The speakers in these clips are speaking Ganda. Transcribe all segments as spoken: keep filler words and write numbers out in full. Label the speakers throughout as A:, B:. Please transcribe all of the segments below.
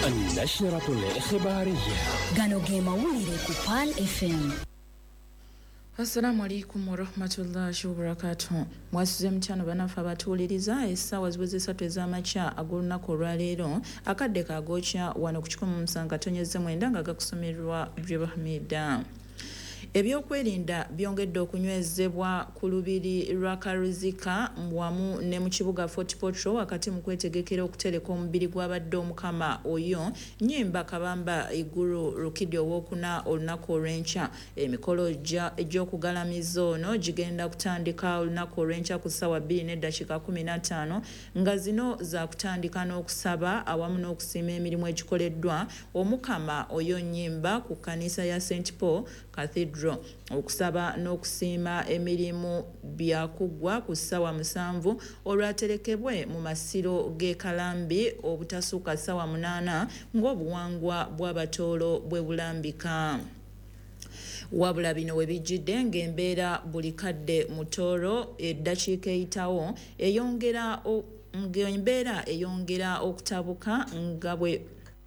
A: النشرة الإخبارية
B: غانو مawulire ku Pal F M.
C: Assalamu alaikum wa rahmatullahi wa barakatuh. Mwasize mchano banafa batuuliriza essaawa ziweze esatu ez'amakya ag'olunaku olwaleero akadde kagookya wano ku kikumi musanvu tonnyeze mwenda nga gakusomerwa Breva Hamida. Ebyokwerinda byongedde okunywezebwa ku lubiri lwa Karuzika wamu ne mu kibuga Fort Portal wakati mu kwetegekera okutereka omubiri gw'abadde omukama oyo Nnyimba Kabamba Iguru Rukidi owokuna olunaku olw'enkya. Emikolo egy'okugalamiza ono gigenda kutandika olunaku olw'enkya ku ssaawa bbiri n'eddakiika kumi na ttaano nga zino za kutandika n'okusaba awamu n'okusiima emirimu egikoleddwa omukama oyo Nnyimba ku kkanisa ya Saint Paul Cathedral. Okusaba n'okusiima emirimu byakuggwa ku ssaawa musanvu olwaterekebwe mu masiro g'e Kalambi obutasukka ssaawa munaana ng'obuwangwa bw'abatoolo bwe bulambika. Wabula bino we bijjidde ng'embeera buli kadde mu tooro eddakiika eyitawo eyongera ng'embeera eyongera okutabuka nga bwe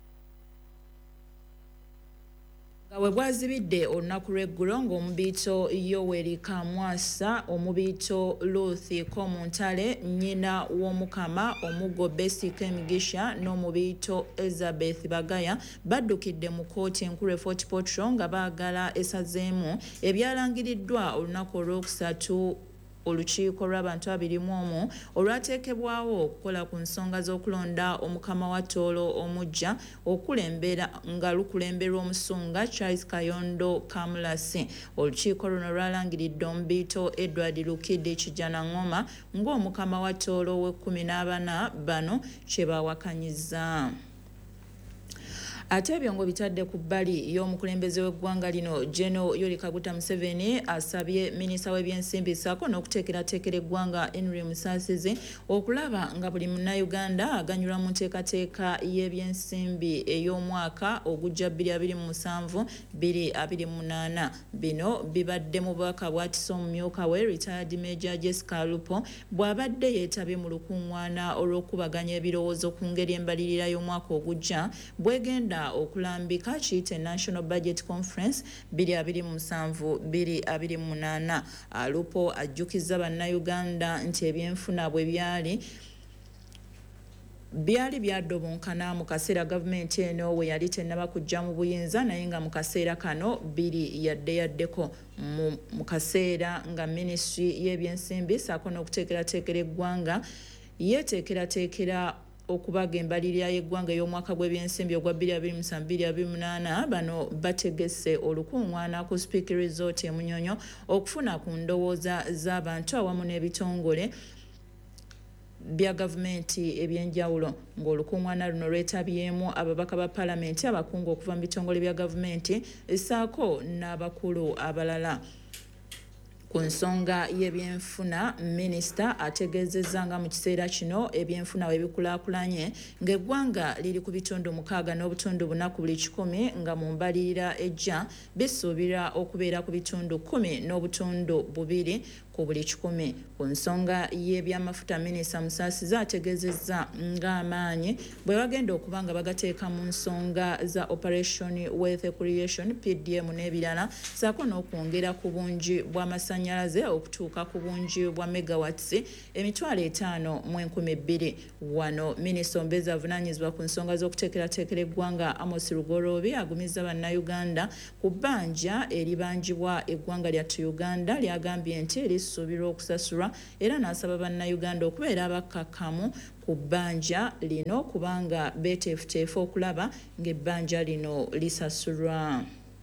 C: Gawe bwazibidde olunaku lw'eggulo ng'omubiito Yoweri Kamwasa omubiito Ruth Komuntale nnyina w'omukama omuggo Bessie Kemigisha n'omubiito Elizabeth Bagaya baddukidde mu kkooti enkulu e Fort Portal nga baagala esazeemu ebyalangiriddwa olunaku olwokusatu olukiiko lw'abantu abiri mu omu olwateekebwawo okukola ku nsonga z'okulonda omukama wa toolo omujja okulembera nga lukulemberwa omusunga Charles Kayondo Kamulasi. Olukiiko luno lwalangiridde omubiito Edward Lukidi Kijanangoma ng'omukama wa toolo w'ekkumi n'abana bano kye bawakanyiza. Ate ebyongo bitadde ku bbali y'omukulembeze w'eggwanga lino General Yoweri Kaguta Museveni asabye minisita w'ebyensimbi ssaako n'okuteekerateekera eggwanga Henry Musasizi okulaba nga buli munnayuganda aganyulwa mu nteekateeka y'ebyensimbi ey'omwaka ogujja bbiri abiri mu musanvu bbiri abiri mu munaana. Bino bibadde mu bubaka bw'atisa omumyuka we retired Major Jessica Lupo bw'abadde yeetabye mu lukuŋŋaana olw'okubaganya ebirowoozo ku ngeri embalirira y'omwaka ogujja bwegenda okulambika kiyite National Budget Conference bbiri abiri mu musanvu bbiri abiri mu munaana. Lupo ajjukiza bannayuganda nti ebyenfuna bwe byali byali byadobonkana mu kaseera gavumenti eno we yali tennaba kujja mu buyinza naye nga mu kaseera kano bbiri yadde yaddeko mu kaseera nga Ministry y'ebyensimbi ssaako n'okuteekerateekera eggwanga yeeteekerateekera okubaga embalirira y'eggwanga y'omwaka gw'ebyensimbi ogwa bbiri abiri mu musanvu bbiri abiri mu munaana. Bano bategese olukuŋŋaana ku Speaker Resort e Munyonyo okufuna ku ndowooza z'abantu awamu n'ebitongole bya gavumenti ebyenjawulo ng'olukuŋŋaana luno lwetabyemu ababaka ba paalamenti abakungu okuva mu bitongole bya gavumenti ssaako n'abakulu abalala. Ku nsonga y'ebyenfuna minisita ategeezezza nga mu kiseera kino ebyenfuna we bikulaakulanye ng'eggwanga liri ku bitundu mukaaga n'obutundu buna ku buli kikumi nga mu mbalirira ejja bisuubirwa okubeera ku bitundu kkumi n'obutundu bubiri ku buli kikumi. Ku nsonga y'ebyamafuta minisita Musasizi ategeezezza ng'amaanyi bwe bagenda okuba nga bagateeka mu nsonga za Operation Wealth Creation P D M n'ebirala ssaako n'okwongera ku bungi bw'amasannyalaze okutuuka ku bungi bwa megawatts emitwalo etaano mu enkumi bbiri. Wano minisita omubeezi avunaanyizibwa ku nsonga z'okuteekerateekera eggwanga Amos Lugoloobi agumizza bannayuganda ku bbanja eribanjibwa eggwanga lyattu Uganda lyagambye nti lisuubirwa okusasulwa era n'asaba bannayuganda okubeera abakkakkamu ku bbanja lino kubanga beeteefuteefu okulaba ng'ebbanja lino lisasulwa.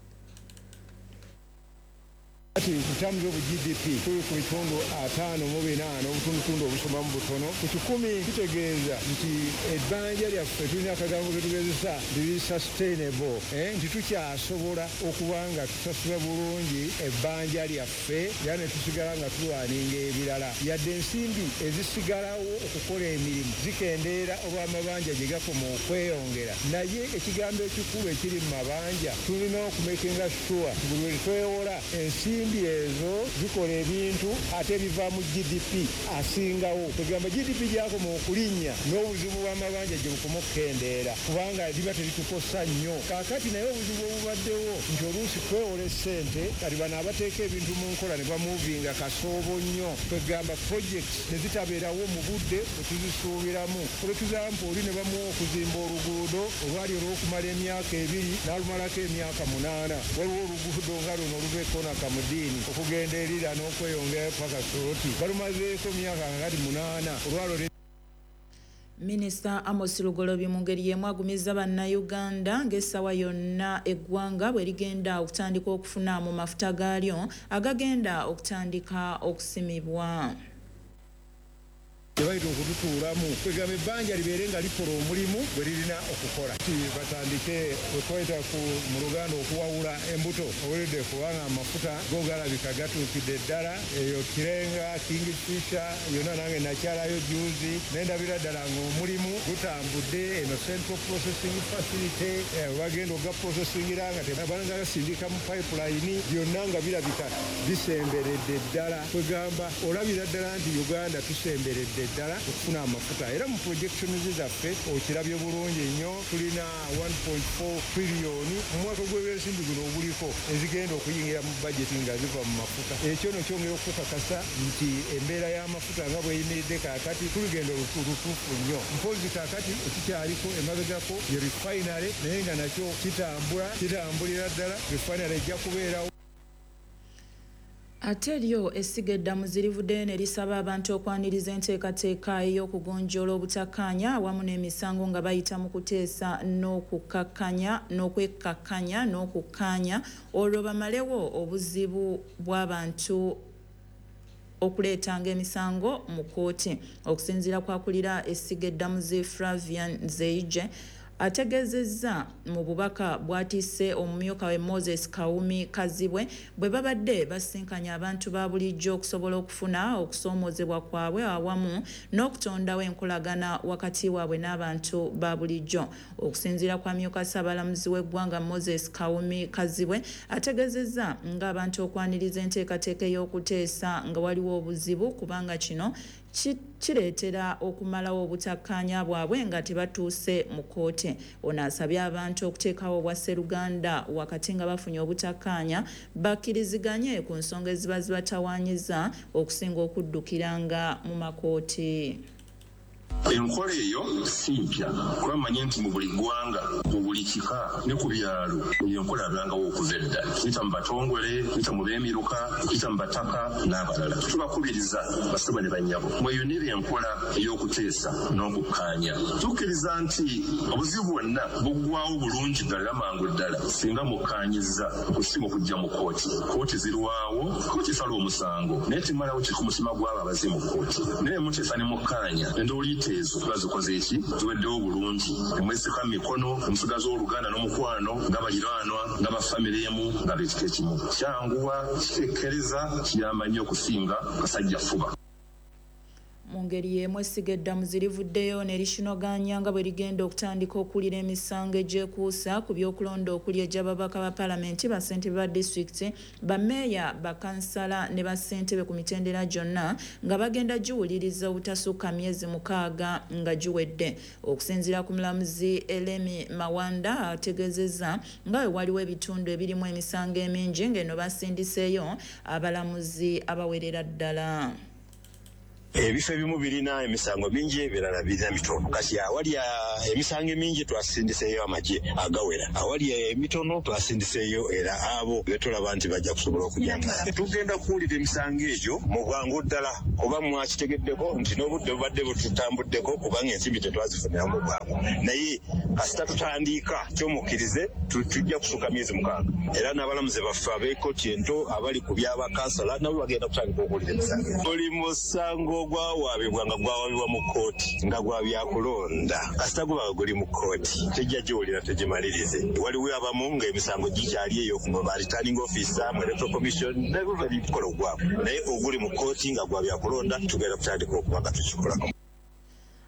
D: Ati kutambula obu G D P kuli ku bitundu ataano mu binaana obutundutundu obusoma mu butono ku kikumi kitegeeza nti ebbanja lyaffe tulina akagambo ke tugezesa liri sustainable eh, nti tukyasobola okuba nga tusasula bulungi ebbanja lyaffe era ne tusigala nga tulwaninga ebirala yadde ensimbi ezisigalawo okukola emirimu zikendeera olw'amabanja gye gakoma okweyongera naye ekigambo ekikulu ekiri mu mabanja tulina okumakinga sure buli lwe twewola ensimbi ensimbi ezo zikola ebintu ate biva mu G D P asingawo. Tugamba G D P gyakoma okulinnya n'obuzibu bw'amabanja gye bukumukendeera kubanga liba teritukosa nnyo. Kaakati naye obuzibu obubaddewo nti oluusi twewola ssente kati bano abateeka ebintu mu nkola ne bamuvinga kasoobo nnyo. Twegamba projects ne zitabeerawo mu budde bwe tuzisuubiramu. For example oli ne bamuwa okuzimba oluguudo olwali olw'okumala emyaka ebiri n'alumalako emyaka munaana. Waliwo oluguudo nga luno oluva ekona Kamudiini okugenda erira n'okweyongera paka Soroti balumazeeko myaka ngati munaana olwalo.
C: Minisita Amos Lugolobi mu ngeri y'emu agumiza bannayuganda ng'essawa yonna eggwanga bwe ligenda okutandika okufuna mu mafuta gaalyo agagenda okutandika okusimibwa.
D: Tebaita okututuulamu kwegamba ebbanja libeere nga likola omulimu bwe lirina okukola. Batandike wetwaita mu Luganda okuwawula embuto oweredde kubanga amafuta go galabika gatuukidde ddala. Eyo Kirenga, Kingfisher yonna nange nakyalayo juzi nendabira ddala ng'omulimu gutambudde. Eno Central Processing Facility bagenda oga processingira nga tebanga gasindika mu pipeline byonna nga birabika bisemberedde ddala. Kwegamba olabira ddala nti Uganda tusemberedde ddala okufuna amafuta era mu projections zaffe okirabye bulungi nnyo. Tulina one point four trillion mu mwaka gw'ebyensimbi guno oguliko ezigenda okuyingira mu budgeti nga ziva mu mafuta. Ekyo no kyongera okukakasa nti embeera y'amafuta nga bweyimiridde kaakati tuligenda olutuufu nnyo. Mpozi kaakati ekikyaliko emabegako ye refinery naye nga nakyo kitambula kitambulira ddala. Refinery ejja kubeerawo.
C: Ate lyo essiga eddamuzi livuddeyo ne lisaba abantu okwaniriza enteekateeka ey'okugonjoola obutakkaanya awamu n'emisango nga bayita mu kuteesa n'okukakkanya n'okwekkakkanya n'okukkaanya olwo bamalewo obuzibu bw'abantu okuleetanga emisango mu kkooti. Okusinziira kwakulira essiga eddamuzi Flavian Zeije ategezezza mu bubaka bwatise omumyuka we Moses Kawumi Kazibwe bwe babadde basinkanya abantu ba bulijjo okusobola okufuna okusoomozebwa kwabwe awamu n'okutondawo enkolagana wakati waabwe n'abantu ba bulijjo. Okusinziira kwa myuka Ssaabalamuzi w'eggwanga Moses Kawumi Kazibwe ategezezza ng'abantu okwaniriza enteekateeka ey'okuteesa nga waliwo obuzibu kubanga kino kireetera okumalawo obutakkaanya bwabwe nga tebatuuse mu kkooti. Ono asabye abantu okuteekawo obwa Sseruganda wakati nga bafunye obutakkaanya bakkiriziganye ku nsonga eziba zibatawaanyiza okusinga okuddukiranga mu makooti.
E: Enkola eyo si mpya kuba manye nti mu buli ggwanga mu buli kika ne ku byalo eyo enkola yabangawo okuva edda. Tuyita mu batongole, tuyita mu beemiruka, tuyita mu bataka n'abalala. Tubakubiriza basaba ne bannyabo mweyunire enkola ey'okuteesa n'okukkaanya. Tukkiriza nti obuzibu bwonna buggwawo bulungi ddala mangu ddala singa mukkaanyizza okusiima okujja mu kkooti. Kkooti zirwawo, kkooti esala omusango naye temalawo kiri ku mutima gw'abo abaze mu kkooti. Naye muteesa ne mukkaanya endowoliyite ezo bazikoze eki ziweddewo bulungi. Emweseka mu mikono omusigazi w'oluganda n'omukwano nga baliraanwa nga bafamire emu nga beekika ekimu. Kyanguwa, kiteekereza, kiyamba nnyo okusinga kasajja fuba.
C: Mu ngeri y'emu essiga eddamuzi livuddeyo ne lishinoganya nga bwe ligenda okutandika okuwulira emisango egyekuusa ku by'okulonda okuli egy'ababaka ba paalamenti ba ssentebe ba disitulikiti bammeeya bakansala ne bassentebe ku mitendera gyonna nga bagenda giwuliriza obutasukka myezi mukaaga nga giwedde. Okusinziira ku mulamuzi Elemi Mawanda ategeezezza nga we waliwo ebitundu ebirimu emisango emingi ng'eno basindiseeyo abalamuzi abawerera ddala.
F: Ebifo ebimu birina emisango mingi ebirala birina mitono. Kati awali emisango emingi twasindiseeyo amagye agawera, awali emitono twasindiseeyo era abo betulaba nti bajja kusobola okujanga. Tugenda kuwulira emisango egyo mu bwangu ddala kuba mwakitegeddeko nti n'obudde bubadde bututambuddeko kubanga ensimbi tetwazifunira mu bwangu. Naye kasita tutandika kyomukkirize tujja kusukka myezi mukaaga era n'abalamuzi baffe ab'ekkooti ento abali ku by'abakansala nabo bagenda kutandika okuwulira emisango. Buli musango gwawaabibwa nga gwawabibwa mu kkooti nga gwa byakulonda kasita guba guli mu kkooti tejja giwulira tegimalirize. Waliwo abamu ng'emisango gikyali eyo ba returning officer mu electoral commission nabo bali kukola ogwabwe naye oguli mu kkooti nga gwa byakulonda tugenda kutandika okuba nga tukikolako.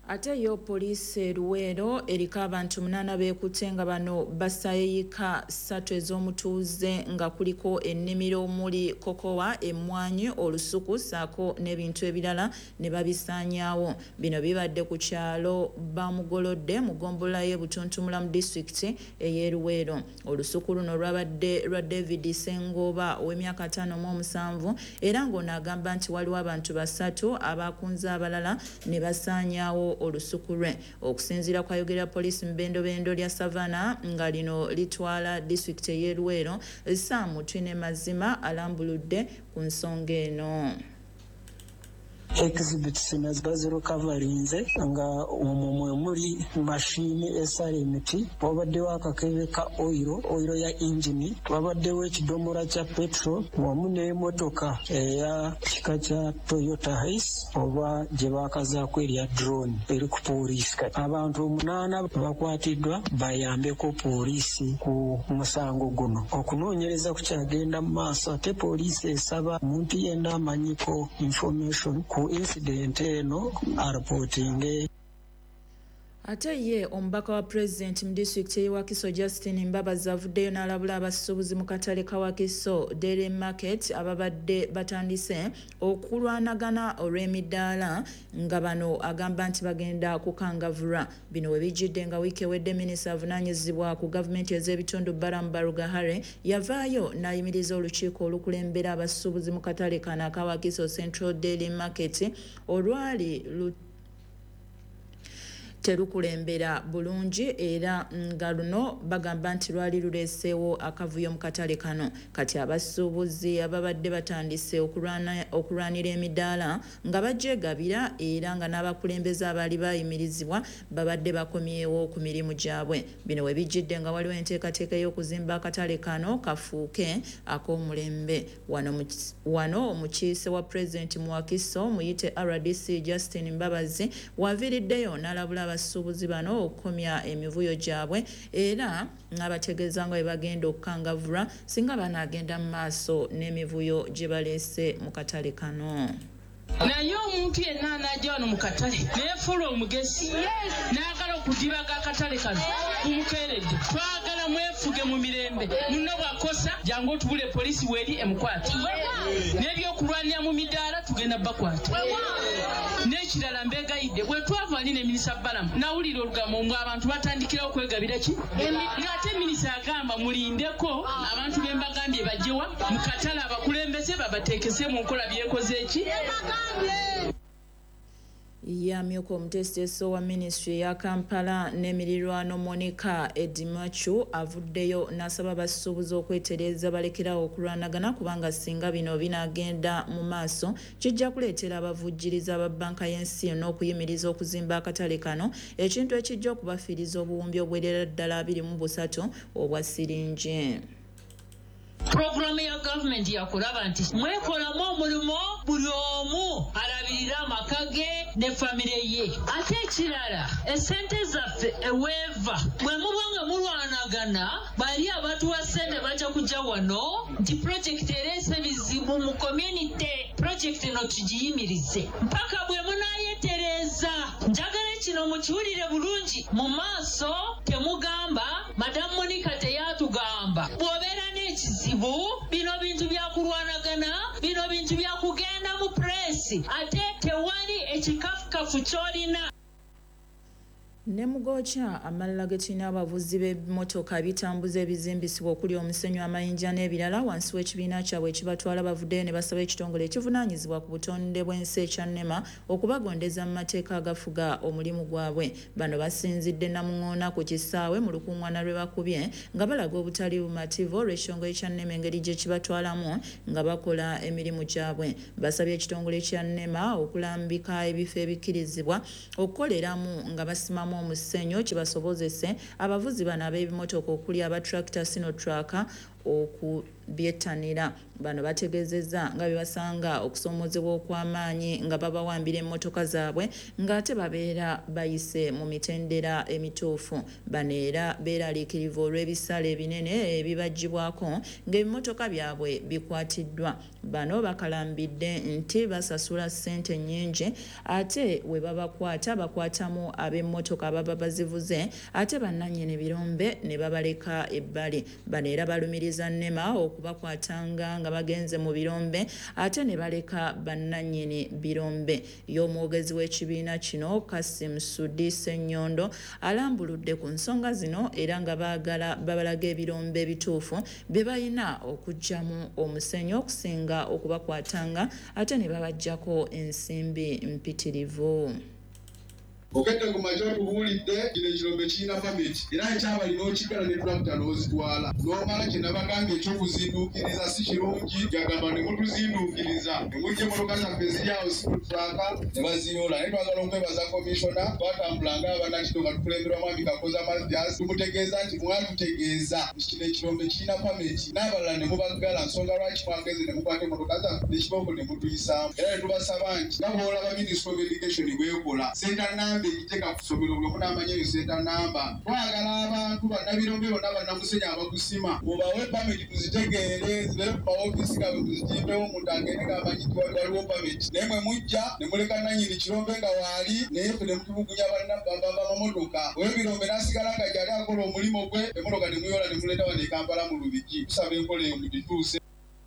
C: Ate yo poliisi Luweero eriko abantu munaana beekutte nga bano basayika ssatu ez'omutuuze nga kuliko ennimiro omuli kokowa, emmwanyi, olusuku ssaako n'ebintu ebirala ne babisaanyaawo. Bino bibadde ku kyalo Bamugolodde mu ggombolola y'e Butuntumula mu disitulikiti ey'e Luweero. Olusuku luno lwabadde lwa David Ssengoba ow'emyaka ataano mu omusanvu era ng'ono agamba nti waliwo abantu basatu abakunze abalala ne basaanyaawo olusuku lwe. Okusinziira kwayogera poliisi mu bbendobendo lya Savannah nga lino litwala disitulikiti ey'e Luweero, Sam Twine Mazima alambuludde ku nsonga eno.
G: Exhibits nazibazo coverinze nga omwo mwe muli mashini esala emiti, wabaddewo akakebe ka oil oil ya engine, wabaddewo ekidomola kya petrol wamu n'emmotoka eya kika kya Toyota Hiace oba gye baakazaako erya drone eri ku poliisi. Abantu omunaana bakwatiddwa bayambeko poliisi ku musango guno. Okunoonyereza kukyagenda mu maaso ate poliisi esaba omuntu yenna amanyiko information ku incident eno areporting.
C: Ate ye omubaka wa President mu disitulikiti y'e Wakiso Justin Mbabazi avuddeyo n'alabula abasuubuzi mu katale ka Wakiso Dairy Market ababadde batandise okulwanagana olw'emidaala nga bano agamba nti bagenda kukangavulwa. Bino we bijjidde nga wiiki ewedde minisita avunaanyizibwa ku gavumenti ez'ebitundu Balamu Barugahare yavaayo n'ayimiriza olukiiko olukulembera abasuubuzi mu katale kano aka Wakiso Central Dairy Market olwali lu terukulembera bulungi era nga luno bagamba nti lwali luleeseewo akavuyo mu katale kano. Kati abasuubuzi ababadde batandise okulwanira emidaala nga bagyegabira era nga n'abakulembeze abaali bayimirizibwa babadde bakomyewo ku mirimu gyabwe. Bino we bijjidde nga waliwo enteekateeka y'okuzimba akatale kano kafuuke ak'omulembe. Wano, wano omukiise wa pulezidenti mu Wakiso muyite R D C Justin Mbabazi waviiriddeyo n'alabula abasuubuzi bano okukomya emivuyo gyabwe era ng'abategeeza nga bwe bagenda okukangavulwa singa banaagenda mu maaso n'emivuyo gye baleese mu katale kano.
H: Naye omuntu yenna anajja wano mu katale neefuula omugezi n'agala okudibaga akatale kano kumukeeredde. Twagala mwefuge mu mirembe, munno bw'akosa jangu otubule poliisi weri emukwate. N'ebyokulwanira mu midaala tugenda bakwata. N'ekirala mbegayidde bwe twava ali ne minisita Balamu nawulira olugambo mbu abantu batandikirawo kwegabira ki ng'ate minisita agamba mulindeko abantu be mbagambye bajjewa mu katale abakulembeze babateekese mu nkola byekoze eki.
C: Yamyuka omutesiteeso wa minisitule ya Kampala n'emirirwano Monica Edimachu avuddeyo n'asaba abasuubuzi okwetereeza balekerawo okulwanagana kubanga singa bino binaagenda mu maaso kijja kuleetera abavujjiriza aba bbanka y'ensi n'okuyimiriza okuzimba akatale kano, ekintu ekijja okubafiiriza obuwumbi obwerera ddala abiri mu busatu obwa siringi.
H: Programu ya gavumenti yakulaba nti mwekolamu omulimu buli omu alabirira amaka ge ne famire ye. Ate ekirala esente zaffe eweeva bwe muba nga mulwanagana bali abatuwa ssente bajja kujja wano nti projekiti ereese ebizibu mu community. Projekiti eno tugiyimirize mpaka bwe munaayetereeza. Njagala kino mukiwulire bulungi mu maaso temugamba Madamu Monica teyatugamba. Bw'obeera n'ekizibu bino bintu byakulwanagana bino bintu byakugenda mu presi ate tewali ekikafukafu kyolina.
C: Ne mugookya amalala ge tulina abavuzi b'emmotoka bitambuza ebizimbisibwa okuli omusenyu, amayinja n'ebirala wansi w'ekibiina kyabwe ekibatwala bavuddeyo ne basaba ekitongole ekivunaanyizibwa ku butonde bw'ensi ekya NEMA okubagondeza mu mateeka agafuga omulimu gwabwe. Bano basinzidde Namuŋŋoona ku kisaawe mu lukuŋŋaana lwe bakubye nga balaga obutali bumativu olw'ekitongole kya NEMA engeri gye kibatwalamu nga bakola emirimu gyabwe. Basabye ekitongole kya NEMA okulambika ebifo ebikkirizibwa okukoleramu nga basimamu omusenyu kibasobozese abavuzi bano ab'ebimotoka okuli aba tractor Sinotrack okubyettanira. Bano bategeezezza nga bebasanga okusoomozebwa okw'amaanyi nga babawambira emmotoka zaabwe ng'ate babeera bayise mu mitendera emituufu. Bano era beeraliikirivu olw'ebisale ebinene ebibaggyibwako ng'ebimotoka byabwe bikwatiddwa. Bano bakalambidde nti basasula ssente nnyingi ate we babakwata bakwatamu ab'emmotoka baba bazivuze ate bannannyini birombe ne babaleka ebbali. Bano era balumiriza nnema okubakwatanga nga bagenze mu birombe ate ne baleka bannannyini birombe. Y'omwogezi w'ekibiina kino Kassim Sudi Ssenyondo alambuludde ku nsonga zino era nga baagala babalaga ebirombe ebituufu bye balina okuggyamu omusenyu okusinga okubakwatanga ate ne babaggyako ensimbi mpitirivu.
I: Okete ku majjo tubuulidde kino ekirombe kirina pamiti era ekyabalina okigala ne tulakita n'ozitwala n'omala kye nabagambye ekyokuzinduukiriza si kirungi yagamba ne mutuzinduukiriza ne mujja emmotoka zaffe ziri awo situtulaka ne baziyoola naye twagala okwebaza komishona twatambulanga abannakito nga tukulemberwamu Amikakoza Mathias tumutegeeza nti mwatutegeeza nti kino ekirombe kirina pamiti n'abalala ne mubaggala nsonga lwaki mwageze ne mukwata emmotoka zaffe n'ekiboko ne mutuyisaamu era ne tubasaba nti nga bw'olaba Ministry of Education bw'ekola senta ekiteka kusomero olwokunamanya eyo senta namba twagala abantu bannabirombe bonna bannamusenya abakusima mubawe pamiti tuzitegeere zibere ku maofiisi gaabwe tuzijimbewo omuntu agende ng'amanyi nti waliwo pamiti naye mwe mujja ne muleka nannyini kirombe nga waali naye ffe ne mutubugunya bamamotoka ow'ebirombe n'asigala nga gyali akola omulimu gwe emmotoka ne muyoola ne muleeta wano e Kampala mu Lubigi tusaba enkola eyo mugituuse.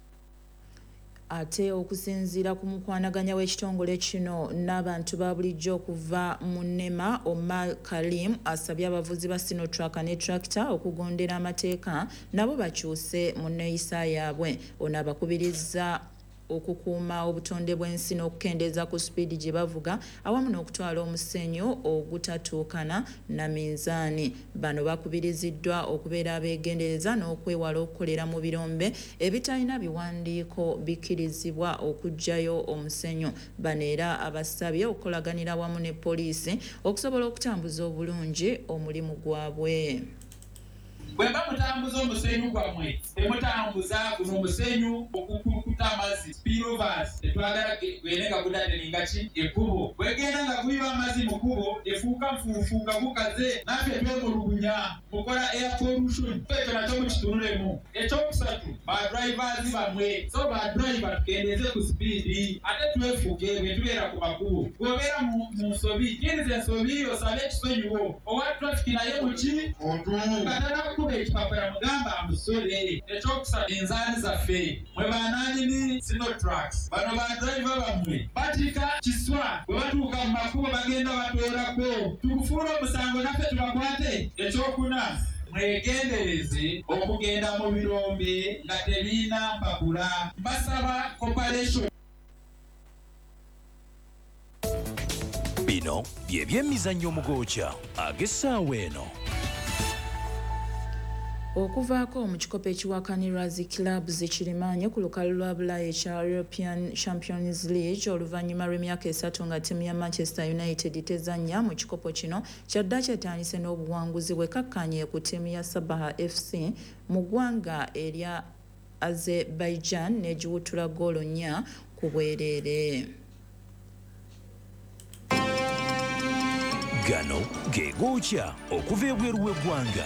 C: Ate okusinziira ku mukwanaganya w'ekitongole kino n'abantu ba bulijjo okuva mu Nnema, Omar Karim asabye abavuzi ba Sinotruck ne Tractor okugondera amateeka nabo bakyuse mu nneeyisa yaabwe. Ono abakubirizza okukuuma obutonde bw'ensi n'okukendeeza ku sipiidi gye bavuga awamu n'okutwala omusenyu ogutatuukana na minzaani. Bano bakubiriziddwa okubeera abeegendereza n'okwewala okukolera mu birombe ebitalina biwandiiko bikkirizibwa okuggyayo omusenyu. Bano era abasabye okukolaganira wamu ne poliisi okusobola okutambuza obulungi omulimu gwabwe.
J: Bwemba mutambuza omusenyu gwammwe temutambuza guno omusenyu okukulukuta amazzi spirovers etwagala gwene nga gudadeninga ki ekkubo bwegenda nga guyiwa amazzi mu kkubo efuuka nfuufuuka gukaze naffe twemulugunya mukola air pollution ekyo nakyo mukitunulemu. Ekyokusatu badrivers bammwe so badriver tukendeeze ku sipiidi ate twefuge bwe tubeera ku makubo bw'obeera mu nsobi kiriza ensobi osabe ekisenyiwo owa traffic naye muki katala kuba ekipapula mugamba amusole. Ekyokusatu enzaani zaffe mwe banaanyini Sinotrucks bano badriver bammwe batika kiswa bwe batuuka mu makubo bagenda batwerako tukufuula omusango naffe tubakwate. Ekyokuna mwegendereze okugenda mu birombe nga tebiina mpapula. Basaba cooperation.
A: Bino bye by'emizannyo omugoocha ag'essaawa eno.
C: Okuvaako mu kikopo ekiwakanirwa zi clubs ekirimaanyi ku lukalu lwa Bulaaya ekya European Champions League oluvannyuma lw'emyaka esatu nga ttiimu ya Manchester United tezannya mu kikopo kino kyadda kyetandise n'obuwanguzi bwekakkanye ku ttiimu ya Sabaha F C mu ggwanga erya Azerbaijan n'egiwuttula ggoolo nnya ku bwereere.
A: Gano ge gookya okuva ebweru w'eggwanga.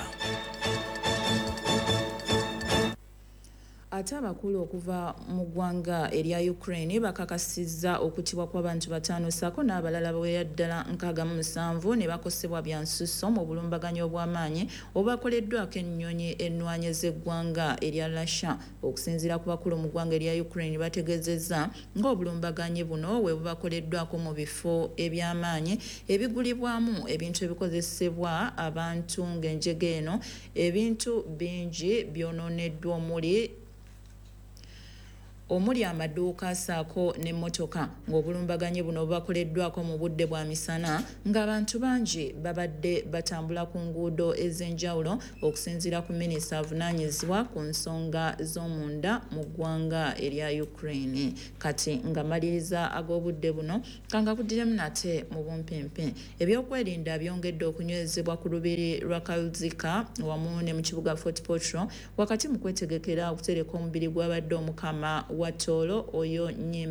C: Ate abakulu okuva mu ggwanga erya Ukraine bakakasizza okutibwa kw'abantu bataano ssaako n'abalala bawerera ddala nkaaga mu musanvu ne bakosebwa bya nsusso mu bulumbaganyi obw'amaanyi obwakoleddwako ennyonyi ennwanyi z'eggwanga erya Russia. Okusinziira ku bakulu mu ggwanga erya Ukraine bategeezezza ng'obulumbaganyi buno we bubakoleddwako mu bifo eby'amaanyi ebigulibwamu ebintu ebikozesebwa abantu ng'enjega eno ebintu bingi byonooneddwa omuli omuli amaduuka saako n'emmotoka ng'obulumbaganyi buno bakoleddwako mu budde bwa misana ng'abantu bangi babadde batambula ku nguudo ez'enjawulo okusinziira ku minisita avunaanyizibwa ku nsonga z'omunda mu ggwanga erya Ukraine. Kati nga maliriza ag'obudde buno kangabuddiramu nate mu bumpimpi. Ebyokwerinda byongedde okunywezebwa ku lubiri lwa Kaluzika wamu ne mu kibuga Fort Portal wakati mu kwetegekera okutereka omubiri gw'abadde omukama wa Toolo oyo Nnyimba